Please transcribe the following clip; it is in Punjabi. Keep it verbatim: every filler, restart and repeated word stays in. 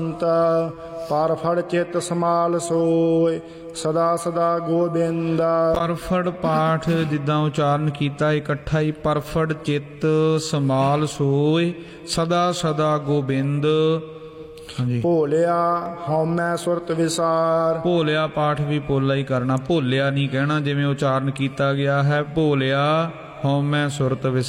ਪਰ ਫੜ ਚਿੱਤ ਸਮਾਲ ਸੋਏ ਸਦਾ ਸਦਾ ਗੋਬਿੰਦ। ਪਰਫੜ ਪਾਠ ਜਿੱਦਾਂ ਉਚਾਰਨ ਕੀਤਾ ਇਕੱਠਾ ਹੀ, ਪਰਫੜ ਚਿੱਤ ਸਮਾਲ ਸੋਏ ਸਦਾ ਸਦਾ ਗੋਬਿੰਦ। ਹਾਂਜੀ। ਭੋਲਿਆ ਹਉਮੈ ਸੁਰਤ ਵਿਸਾਰ। ਭੋਲਿਆ ਪਾਠ ਵੀ ਪੋਲਾ ਹੀ ਕਰਨਾ, ਭੋਲਿਆ ਨਹੀਂ ਕਹਿਣਾ ਜਿਵੇਂ ਉਚਾਰਨ ਕੀਤਾ ਗਿਆ ਹੈ। ਭੋਲਿਆ ਹਉਮੈ ਸੁਰਤ ਵਿਸਾਰ।